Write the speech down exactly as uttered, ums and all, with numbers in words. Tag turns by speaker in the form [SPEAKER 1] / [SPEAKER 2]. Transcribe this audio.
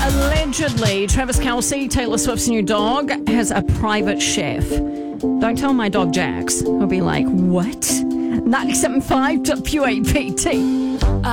[SPEAKER 1] Allegedly, Travis Kelce, Taylor Swift's new dog, has a private chef. Don't tell my dog Jax. He'll be like, what? ninety-seven point five W A P T.